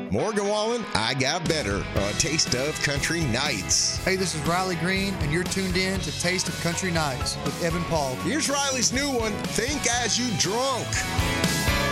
Morgan Wallen, I Got Better on Taste of Country Nights. Hey, this is Riley Green, and you're tuned in to Taste of Country Nights with Evan Paul. Here's Riley's new one, Think As You Drunk.